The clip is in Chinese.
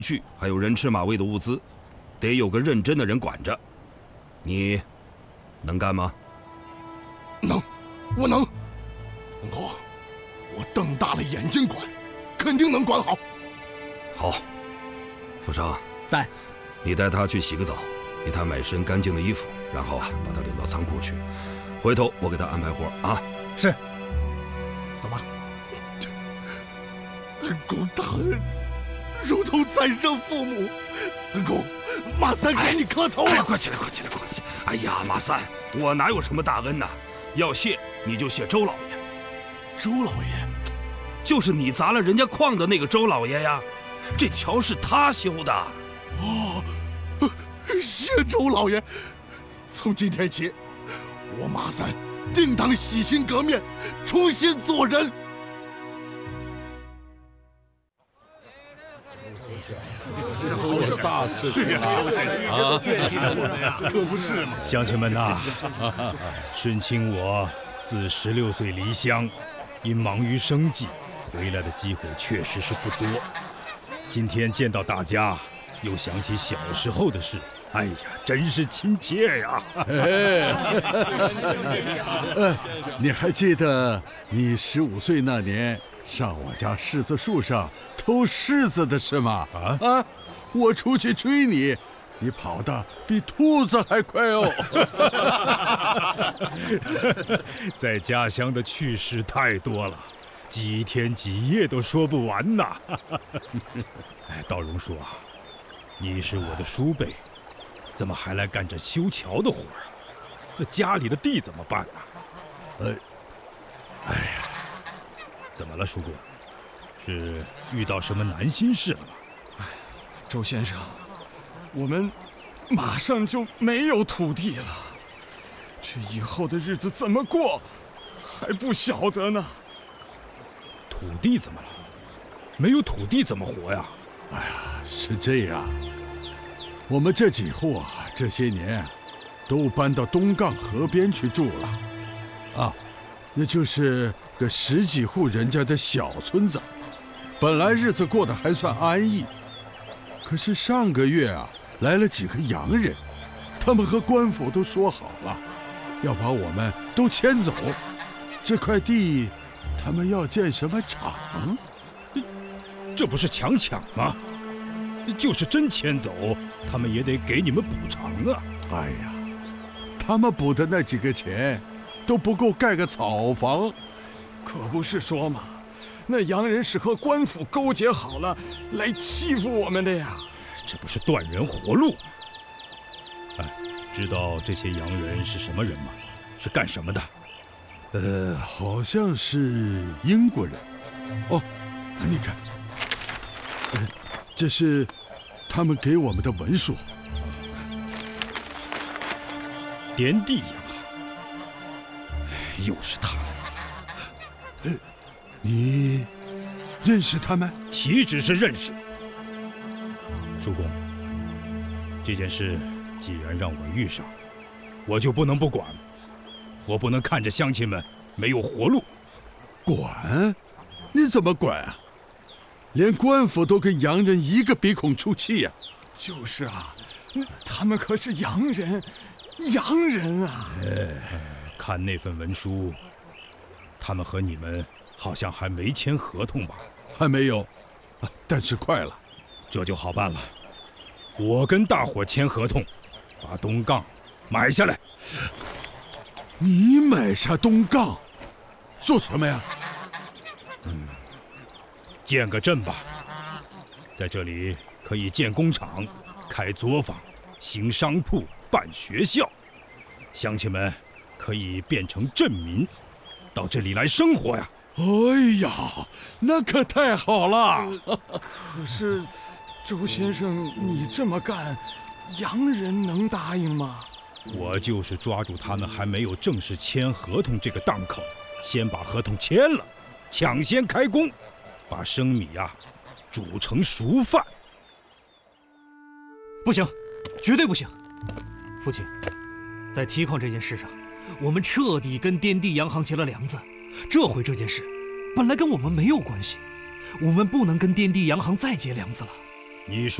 去还有人吃马喂的物资，得有个认真的人管着。你能干吗？ 能，我能。文公，我瞪大了眼睛管，肯定能管好。 好，富商在， 你带他去洗个澡，给他买身干净的衣服，然后把他领到仓库去。回头我给他安排活啊。 是。走吧。 恩公大恩，如同再生父母。恩公，马三给你磕头了。 快起来！哎呀，马三，我哪有什么大恩呐？要谢你就谢周老爷。 周老爷， 就是你砸了人家矿的那个周老爷呀。这桥是他修的。 哦，谢周老爷。从今天起，我马三定当洗心革面，重新做人。 大事啊！ 可不是嘛！ 乡亲们呐，顺清我自16岁离乡，因忙于生计，回来的机会确实是不多。今天见到大家，又想起小时候的事，哎呀，真是亲切呀！ 你还记得你15岁那年上我家柿子树上偷柿子的事吗？我出去追你，你跑得比兔子还快哦！ 在家乡的趣事太多了，几天几夜都说不完呐。哎，道荣叔啊，你是我的叔辈，怎么还来干这修桥的活啊？那家里的地怎么办呢？ 哎呀， 怎么了，叔公？是遇到什么难心事了吗？ 周先生，我们马上就没有土地了，这以后的日子怎么过，还不晓得呢。 土地怎么了？没有土地怎么活呀？ 哎呀，是这样，我们这几户这些年都搬到东杠河边去住了，那就是个10几户人家的小村子，本来日子过得还算安逸。可是上个月来了几个洋人，他们和官府都说好了，要把我们都迁走。这块地，他们要建什么厂？ 这不是强抢吗？就是真迁走，他们也得给你们补偿啊！ 哎呀，他们补的那几个钱，都不够盖个草房。 可不是说嘛，那洋人是和官府勾结好了，来欺负我们的呀！ 这不是断人活路吗？哎，知道这些洋人是什么人吗？是干什么的？ 好像是英国人。哦，你看，这是他们给我们的文书。 滇地洋行，又是他们。 你认识他们？ 岂止是认识。叔公，这件事既然让我遇上，我就不能不管。我不能看着乡亲们没有活路。 管？你怎么管啊？连官府都跟洋人一个鼻孔出气呀！ 就是啊，他们可是洋人啊！ 看那份文书，他们和你们好像还没签合同吧？ 还没有，但是快了。 这就好办了，我跟大伙签合同，把东杠买下来。 你买下东杠，做什么呀？ 建个镇吧，在这里可以建工厂、开作坊、行商铺、办学校，乡亲们可以变成镇民，到这里来生活呀。 哎呀，那可太好了！ 可是，周先生，你这么干，洋人能答应吗？ 我就是抓住他们还没有正式签合同这个档口，先把合同签了，抢先开工，把生米煮成熟饭。 不行，绝对不行！父亲，在提矿这件事上，我们彻底跟滇地洋行结了梁子。这回这件事本来跟我们没有关系，我们不能跟滇地洋行再结梁子了。 你说。